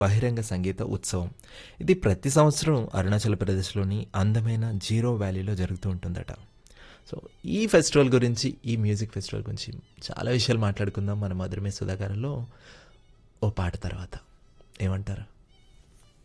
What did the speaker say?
బహిరంగ సంగీత ఉత్సవం. ఇది ప్రతి సంవత్సరం అరుణాచల్ ప్రదేశ్‌లోని అందమైన జీరో వ్యాలీలో జరుగుతూ ఉంటుందట. సో, ఈ ఫెస్టివల్ గురించి, ఈ మ్యూజిక్ ఫెస్టివల్ గురించి చాలా విషయాలు మాట్లాడుకుందాం మన 'మధురమే సుధాకర్‌లో' ఓ పాట తర్వాత. ఏమంటారు?